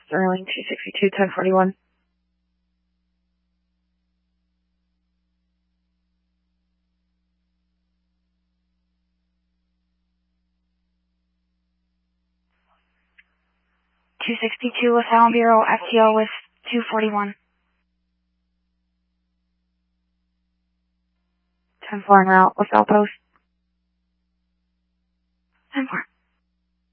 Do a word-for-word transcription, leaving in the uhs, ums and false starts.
Sterling two sixty-two, ten forty-one. two sixty-two with Allen Bureau, F T O with two forty-one. ten four en route with Outpost. ten four.